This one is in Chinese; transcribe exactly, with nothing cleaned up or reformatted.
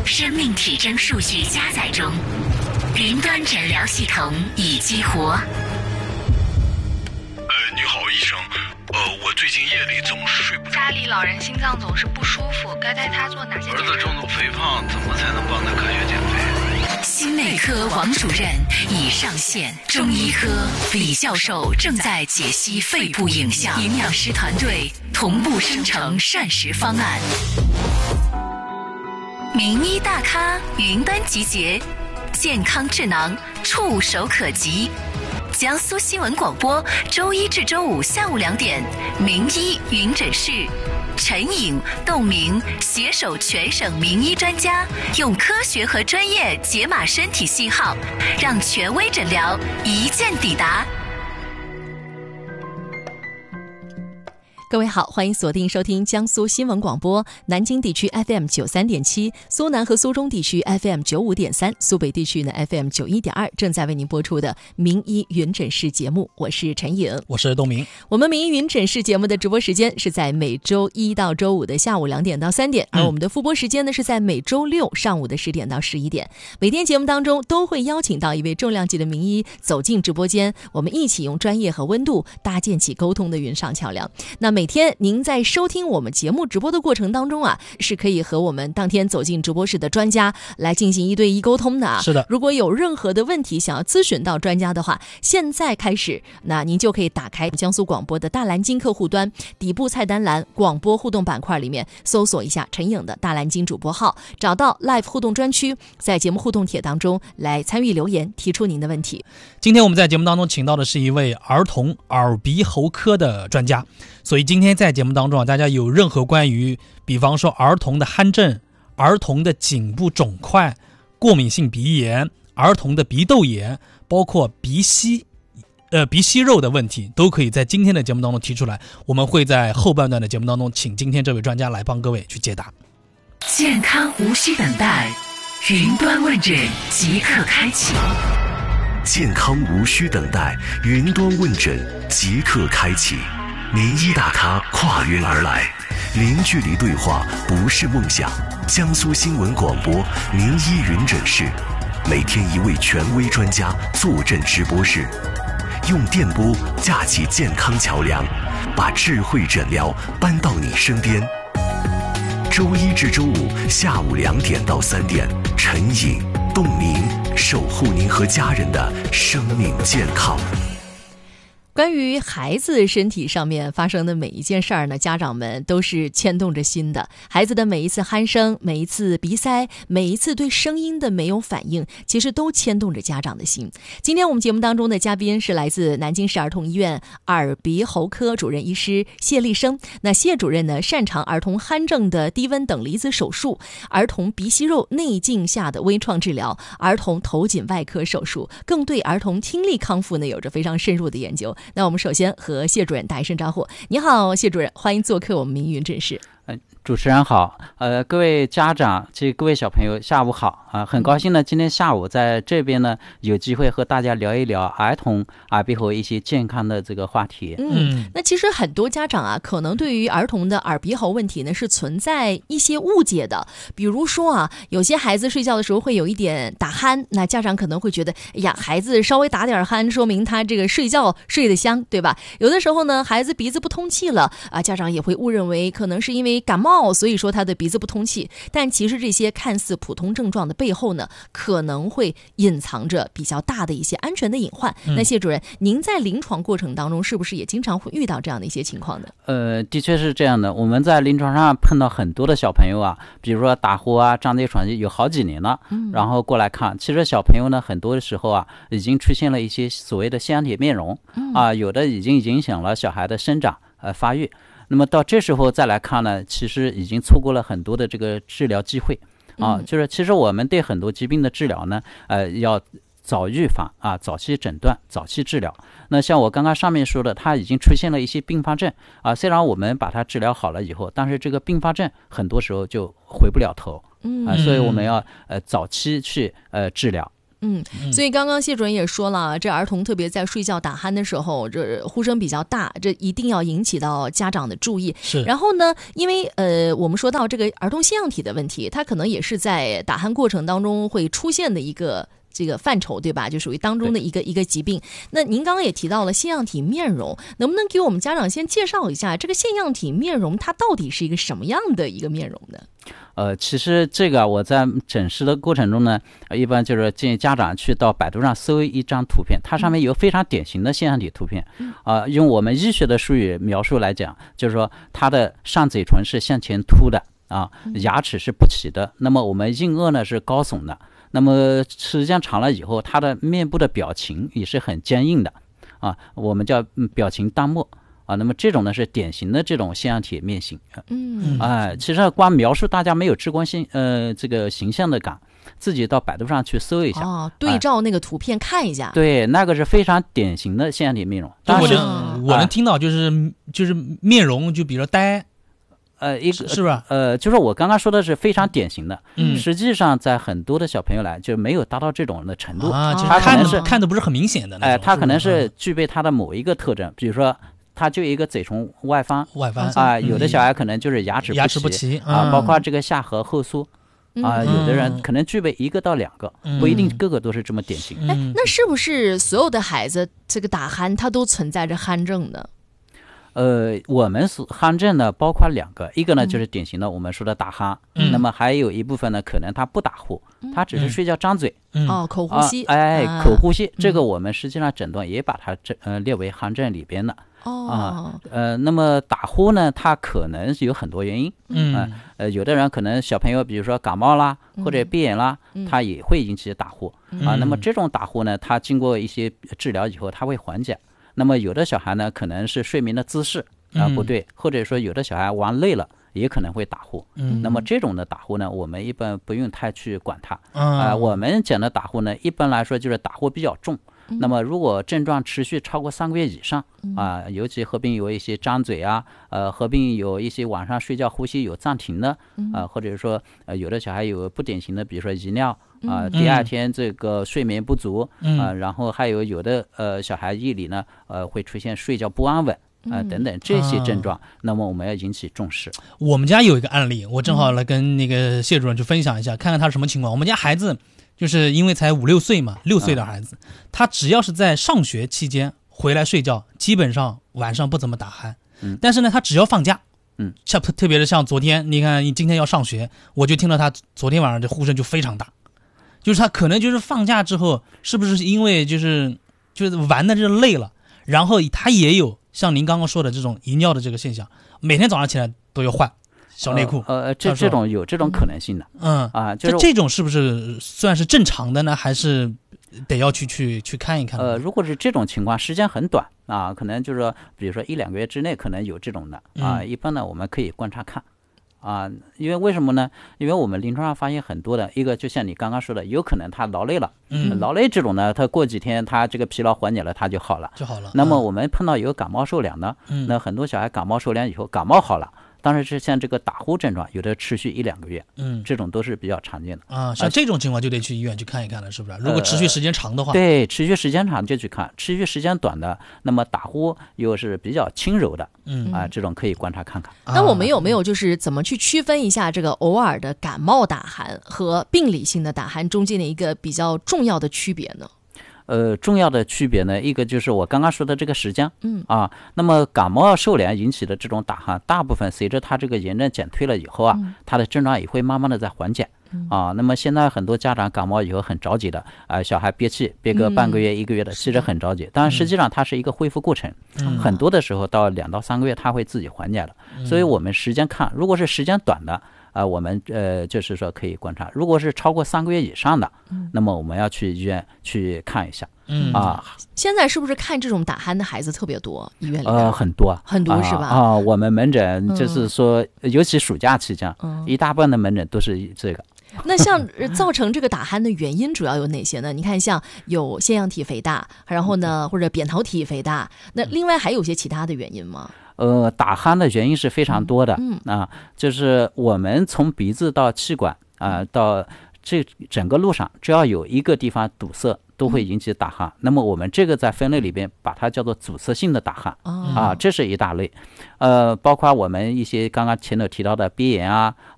生命体征数据加载中，云端诊疗系统已激活。 呃，你好，医生。呃，我最近夜里总是睡不着。 家里老人心脏总是不舒服，该带他做哪些检查？ 儿子重度肥胖，怎么才能帮他科学减肥？ 心内科王主任已上线，中医科李教授正在解析肺部影像，营养师团队同步生成膳食方案。名医大咖云端集结，健康智囊触手可及。江苏新闻广播，周一至周五下午两点，名医云诊室，陈颖、窦明携手全省名医专家，用科学和专业解码身体信号，让权威诊疗一键抵达。 各位好，欢迎锁定收听江苏新闻广播，南京地区 F M 九十三点七，苏南和苏中地区 F M 九十五点三，苏北地区呢 F M 九十一点二，正在为您播出的名医云诊室节目，我是陈颖， 我是东明。 我们名医云诊室节目的直播时间是在每周一到周五的下午两点到三点，而我们的复播时间呢是在每周六上午的十点到十一点。每天节目当中都会邀请到一位重量级的名医走进直播间，我们一起用专业和温度搭建起沟通的云上桥梁。那每天您在收听我们节目直播的过程当中啊，是可以和我们当天走进直播室的专家来进行一对一沟通的啊。 是的， 如果有任何的问题想要咨询到专家的话，现在开始，那您就可以打开江苏广播的大蓝鲸客户端，底部菜单栏广播互动板块里面搜索一下陈颖的大蓝鲸主播号，找到 Live 互动专区，在节目互动帖当中来参与留言，提出您的问题。 今天我们在节目当中请到的是一位儿童耳鼻喉科的专家，所以今天在节目当中啊，大家有任何关于比方说儿童的鼾症、儿童的颈部肿块、过敏性鼻炎、儿童的鼻窦炎，包括鼻息呃鼻息肉的问题，都可以在今天的节目当中提出来，我们会在后半段的节目当中请今天这位专家来帮各位去解答。 健康无需等待，云端问诊即刻开启。 健康无需等待，云端问诊即刻开启。名医大咖跨云而来，零距离对话不是梦想。江苏新闻广播名医云诊室，每天一位权威专家坐镇直播室，用电波架起健康桥梁，把智慧诊疗搬到你身边。周一至周五下午两点到三点，陈颖、洞明守护您和家人的生命健康。 关于孩子身体上面发生的每一件事儿呢，家长们都是牵动着心的。孩子的每一次鼾声，每一次鼻塞，每一次对声音的没有反应，其实都牵动着家长的心。今天我们节目当中的嘉宾是来自南京市儿童医院耳鼻喉科主任医师谢立生。那谢主任呢，擅长儿童鼾症的低温等离子手术、儿童鼻息肉内镜下的微创治疗、儿童头颈外科手术，更对儿童听力康复呢有着非常深入的研究。那我们首先和谢主任打一声招呼。你好，谢主任，欢迎做客我们名云诊室。 呃，主持人好，呃，各位家长及各位小朋友，下午好啊、呃！很高兴呢，今天下午在这边呢，有机会和大家聊一聊儿童耳鼻喉一些健康的这个话题。 嗯，那其实很多家长啊，可能对于儿童的耳鼻喉问题呢，是存在一些误解的。比如说啊，有些孩子睡觉的时候会有一点打鼾，那家长可能会觉得，哎呀，孩子稍微打点鼾，说明他这个睡觉睡得香，对吧？有的时候呢，孩子鼻子不通气了啊，家长也会误认为可能是因为感冒，所以说他的鼻子不通气。但其实这些看似普通症状的背后呢，可能会隐藏着比较大的一些安全的隐患。嗯、那谢主任，您在临床过程当中是不是也经常会遇到这样的一些情况呢？ 呃，的确是这样的。我们在临床上碰到很多的小朋友啊，比如说打呼啊、张嘴喘气，有好几年了，嗯、然后过来看，其实小朋友呢，很多的时候啊，已经出现了一些所谓的腺样体面容、嗯、啊，有的已经影响了小孩的生长呃发育。那么到这时候再来看呢，其实已经错过了很多的这个治疗机会啊。就是其实我们对很多疾病的治疗呢，呃，要早预防啊，早期诊断，早期治疗。那像我刚刚上面说的，它已经出现了一些并发症啊，虽然我们把它治疗好了以后，但是这个并发症很多时候就回不了头啊，所以我们要呃早期去呃治疗。 嗯，所以刚刚谢主任也说了，这儿童特别在睡觉打鼾的时候，这呼声比较大，这一定要引起到家长的注意。 是。 然后呢，因为呃，我们说到这个儿童腺样体的问题，它可能也是在打鼾过程当中会出现的一个这个范畴，对吧？就属于当中的一个一个疾病。那您刚刚也提到了腺样体面容，能不能给我们家长先介绍一下这个腺样体面容它到底是一个什么样的一个面容呢？ 呃，其实这个我在诊室的过程中呢，一般就是建议家长去到百度上搜一张图片，它上面有非常典型的腺样体图片。啊、呃，用我们医学的术语描述来讲，就是说它的上嘴唇是向前凸的啊，牙齿是不齐的，那么我们硬腭呢是高耸的。那么时间长了以后，它的面部的表情也是很坚硬的啊，我们叫表情淡漠。啊，那么这种呢是典型的这种腺样体面型。嗯，哎、呃，其实光描述大家没有直观性呃这个形象的感，自己到百度上去搜一下， 哦，对照那个图片看一下。 呃、对，那个是非常典型的腺样体面容。 但我能我能听到就是就是面容，就比如说呆。 呃，一个是吧？ 呃，就是我刚刚说的是非常典型的， 嗯， 实际上在很多的小朋友来就没有达到这种的程度啊， 他可能是看的不是很明显的那种， 哎、呃，他可能是具备他的某一个特征，比如说。他就一个嘴唇外翻， 外翻啊、呃，有的小孩可能就是牙齿不齐， 牙齿不齐啊、呃，包括这个下颌后缩啊、呃，有的人可能具备一个到两个， 嗯、 不一定个个都是这么典型。 哎、嗯，那是不是所有的孩子这个打鼾他都存在着鼾症呢？ 呃，我们是鼾症呢，包括两个，一个呢就是典型的我们说的打鼾，嗯、那么还有一部分呢，可能他不打呼，嗯、他只是睡觉张嘴， 嗯、哦，口呼吸， 啊、哎， 啊、 口呼吸，这个我们实际上诊断也把它呃列为鼾症里边的。 哦啊，呃，那么打呼呢，它可能是有很多原因， 嗯， 呃，呃有的人可能小朋友，比如说感冒啦，或者鼻炎啦， 嗯、 它也会引起打呼、嗯、啊。那么这种打呼呢，它经过一些治疗以后，它会缓解。那么有的小孩呢，可能是睡眠的姿势啊、呃、不对，或者说有的小孩玩累了，也可能会打呼。 嗯， 那么这种的打呼呢，我们一般不用太去管它。 啊、 呃，我们讲的打呼呢，一般来说就是打呼比较重。那么，如果症状持续超过三个月以上啊、呃，尤其合并有一些张嘴啊，呃，合并有一些晚上睡觉呼吸有暂停的啊、呃，或者说呃，有的小孩有不典型的，比如说遗尿啊、呃，第二天这个睡眠不足啊、呃，然后还有有的呃小孩夜里呢，呃，会出现睡觉不安稳。啊、呃，等等这些症状、啊，那么我们要引起重视。 我们家有一个案例，我正好来跟那个谢主任去分享一下，看看他是什么情况。我们家孩子就是因为才五六岁嘛，六岁的孩子，嗯、他只要是在上学期间回来睡觉，基本上晚上不怎么打鼾。 嗯， 但是呢，他只要放假， 嗯， 像特别是像昨天，你看你今天要上学，我就听到他昨天晚上的呼声就非常大，就是他可能就是放假之后，是不是因为就是就是玩的就是累了，然后他也有。像您刚刚说的这种遗尿的这个现象，每天早上起来都要换小内裤。 呃，呃这这种有这种可能性的。 嗯啊，就是这种是不是算是正常的呢？还是得要去去去看一看？ 呃，如果是这种情况，时间很短啊，可能就是说，比如说一两个月之内可能有这种的啊。 嗯、 一般呢，我们可以观察看。啊，因为为什么呢？因为我们临床上发现很多的一个，就像你刚刚说的，有可能他劳累了， 嗯， 劳累这种呢，他过几天他这个疲劳缓解了，他就好了， 就好了。 那么我们碰到有感冒受凉的， 嗯， 那很多小孩感冒受凉以后，感冒好了。当然是像这个打呼症状，有的持续一两个月， 嗯， 这种都是比较常见的啊。像这种情况就得去医院去看一看了，是不是？如果持续时间长的话， 呃、对，持续时间长就去看，持续时间短的，那么打呼又是比较轻柔的， 嗯啊，这种可以观察看看。 那我们有没有就是怎么去区分一下这个偶尔的感冒打鼾和病理性的打鼾中间的一个比较重要的区别呢？ 呃，重要的区别呢，一个就是我刚刚说的这个时间， 嗯啊，那么感冒受凉引起的这种打鼾，大部分随着它这个炎症减退了以后啊， 嗯、 它的症状也会慢慢的在缓解， 嗯、 啊，那么现在很多家长感冒以后很着急的，啊、呃，小孩憋气憋个半个月、嗯、一个月的，其实很着急，但实际上它是一个恢复过程， 嗯、 很多的时候到两到三个月它会自己缓解了， 嗯、 所以我们时间看，如果是时间短的。啊、呃，我们呃就是说可以观察，如果是超过三个月以上的， 嗯、 那么我们要去医院去看一下。 嗯啊， 现在是不是看这种打鼾的孩子特别多？医院里呃很多很多是吧？ 啊，啊我们门诊就是说，嗯、尤其暑假期间， 嗯、 一大半的门诊都是这个。 那像造成这个打鼾的原因主要有哪些呢？你看，像有腺样体肥大，然后呢或者扁桃体肥大，那另外还有些其他的原因吗？ 呃，打鼾的原因是非常多的， 嗯啊，就是我们从鼻子到气管啊、呃，到这整个路上只要有一个地方堵塞，都会引起打鼾。那么我们这个在分类里边把它叫做阻塞性的打鼾、 哦、 啊，这是一大类。呃，包括我们一些刚刚前头提到的鼻炎啊